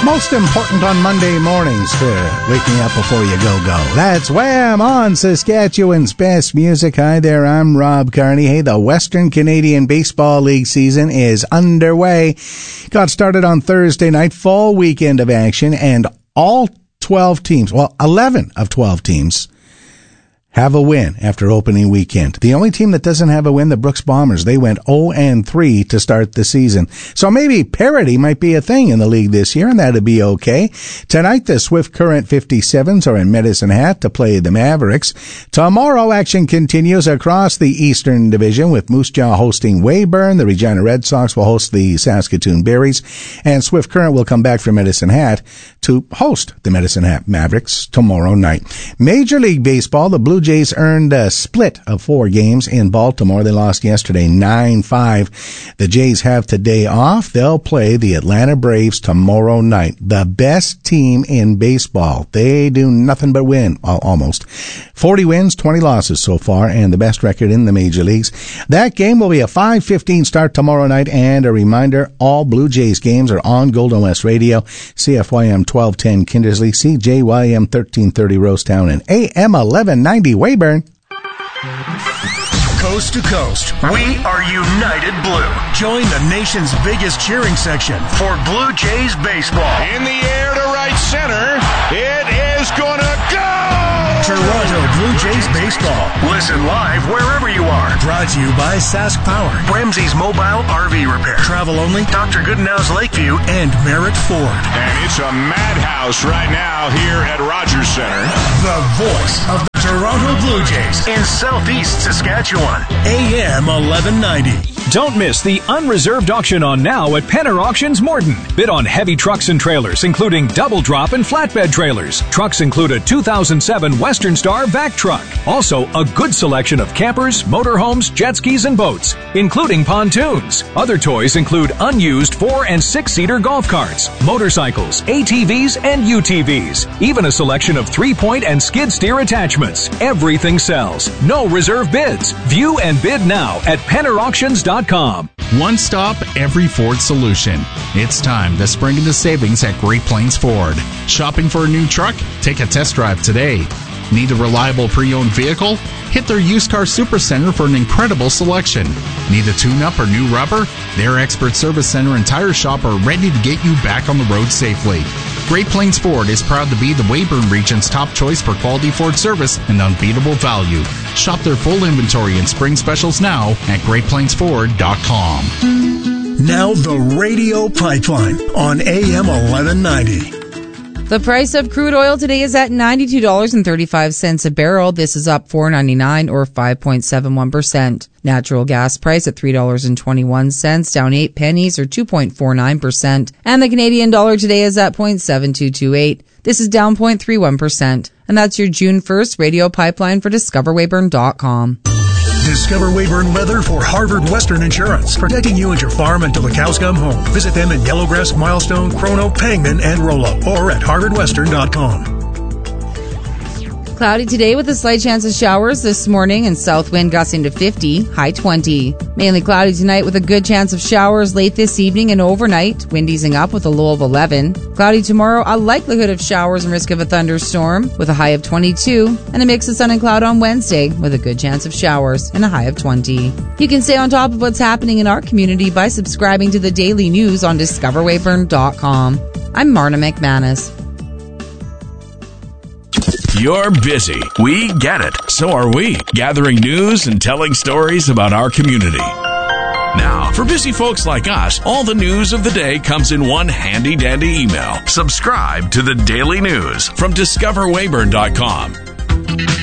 Most important on Monday mornings for waking up before you go. That's Wham! On Saskatchewan's best music. Hi there, I'm Rob Carney. Hey, the Western Canadian Baseball League season is underway. Got started on Thursday night, full weekend of action, and all 12 teams, 11 of 12 teams, have a win after opening weekend. The only team that doesn't have a win, the Brooks Bombers. They went 0-3 to start the season. So maybe parity might be a thing in the league this year, and that'd be okay. Tonight, the Swift Current 57s are in Medicine Hat to play the Mavericks. Tomorrow, action continues across the Eastern Division with Moose Jaw hosting Weyburn. The Regina Red Sox will host the Saskatoon Berries, and Swift Current will come back from Medicine Hat to host the Medicine Hat Mavericks tomorrow night. Major League Baseball, the Blue Jays earned a split of 4 games in Baltimore. They lost yesterday 9-5. The Jays have today off. They'll play the Atlanta Braves tomorrow night. The best team in baseball. They do nothing but win. Well, almost. 40 wins, 20 losses so far, and the best record in the major leagues. That game will be a 5:15 start tomorrow night, and a reminder, all Blue Jays games are on Golden West Radio, CFYM 1210 Kindersley, CJYM 1330 Rosetown, and AM 1190 Weyburn. Coast to coast, we are United Blue. Join the nation's biggest cheering section for Blue Jays baseball. In the air to right center, it is gonna go! Toronto Blue Jays baseball. Listen live wherever you are. Brought to you by Sask Power, Ramsey's Mobile RV Repair, Travel Only, Dr. Goodenow's Lakeview, and Merritt Ford. And it's a madhouse right now here at Rogers Center. The voice of the Toronto Blue Jays in Southeast Saskatchewan. AM 1190. Don't miss the unreserved auction on now at Penner Auctions Morden. Bid on heavy trucks and trailers, including double drop and flatbed trailers. Trucks include a 2007 Western Star vac truck. Also, a good selection of campers, motorhomes, jet skis, and boats, including pontoons. Other toys include unused 4- and 6-seater golf carts, motorcycles, ATVs, and UTVs. Even a selection of 3-point and skid steer attachments. Everything sells. No reserve bids. View and bid now at PennerAuctions.com. One stop, every Ford solution. It's time to spring into savings at Great Plains Ford. Shopping for a new truck? Take a test drive today. Need a reliable pre-owned vehicle? Hit their used car supercenter for an incredible selection. Need a tune-up or new rubber? Their expert service center and tire shop are ready to get you back on the road safely. Great Plains Ford is proud to be the Weyburn region's top choice for quality Ford service and unbeatable value. Shop their full inventory and spring specials now at GreatPlainsFord.com. Now the Radio Pipeline on AM 1190. The price of crude oil today is at $92.35 a barrel. This is up $4.99 or 5.71%. Natural gas price at $3.21, down 8 pennies or 2.49%. And the Canadian dollar today is at 0.7228. This is down 0.31%. And that's your June 1st Radio Pipeline for DiscoverWeyburn.com. Discover Weyburn weather for Harvard Western Insurance, protecting you and your farm until the cows come home. Visit them in Yellowgrass, Milestone, Chrono, Pangman, and Rollup, or at harvardwestern.com. Cloudy today with a slight chance of showers this morning and south wind gusting to 50, high 20. Mainly cloudy tonight with a good chance of showers late this evening and overnight. Wind easing up with a low of 11. Cloudy tomorrow, a likelihood of showers and risk of a thunderstorm with a high of 22. And a mix of sun and cloud on Wednesday with a good chance of showers and a high of 20. You can stay on top of what's happening in our community by subscribing to the daily news on DiscoverWeyburn.com. I'm Marna McManus. You're busy. We get it. So are we. Gathering news and telling stories about our community. Now, for busy folks like us, all the news of the day comes in one handy-dandy email. Subscribe to the Daily News from DiscoverWeyburn.com.